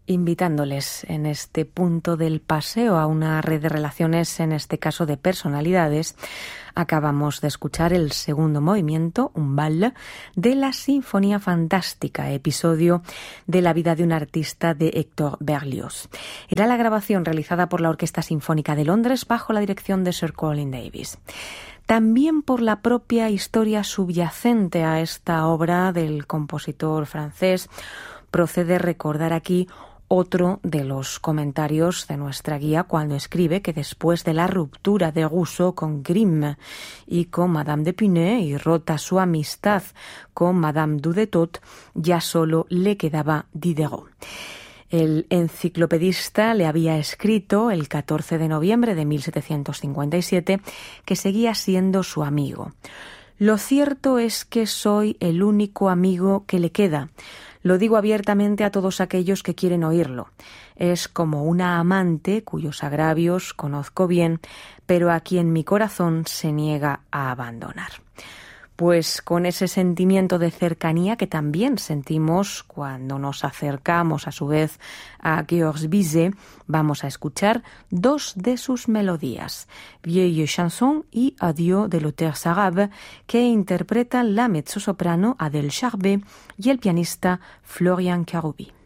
invitándoles en este punto del paseo a una red de relaciones, en este caso de personalidades. Acabamos de escuchar el segundo movimiento, un bal, de la Sinfonía Fantástica, episodio de la vida de un artista de Héctor Berlioz. Era la grabación realizada por la Orquesta Sinfónica de Londres bajo la dirección de Sir Colin Davis. También por la propia historia subyacente a esta obra del compositor francés, procede recordar aquí otro de los comentarios de nuestra guía cuando escribe que después de la ruptura de Rousseau con Grimm y con Madame d'Épinay y rota su amistad con Madame Dudettot, ya solo le quedaba Diderot. El enciclopedista le había escrito el 14 de noviembre de 1757 que seguía siendo su amigo. Lo cierto es que soy el único amigo que le queda. Lo digo abiertamente a todos aquellos que quieren oírlo. Es como una amante cuyos agravios conozco bien, pero a quien mi corazón se niega a abandonar. Pues con ese sentimiento de cercanía que también sentimos cuando nos acercamos a su vez a Georges Bizet, vamos a escuchar dos de sus melodías, Vieille Chanson y Adieu de l'Auteur Arabe, que interpretan la mezzosoprano Adèle Charbet y el pianista Florian Karoubi.